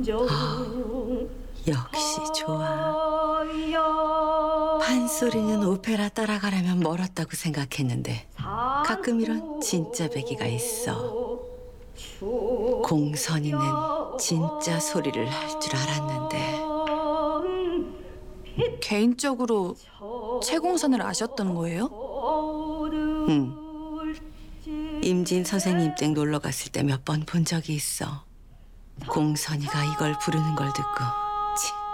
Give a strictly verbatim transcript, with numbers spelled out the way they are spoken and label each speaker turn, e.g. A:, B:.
A: 역시 좋아. 판소리는 오페라 따라가려면 멀었다고 생각했는데 가끔 이런 진짜 배기가 있어. 공선이는 진짜 소리를 할 줄 알았는데.
B: 개인적으로 최공선을 아셨던 거예요?
A: 응. 임진 선생님 댁 놀러 갔을 때 몇 번 본 적이 있어. 공선이가 이걸 부르는 걸 듣고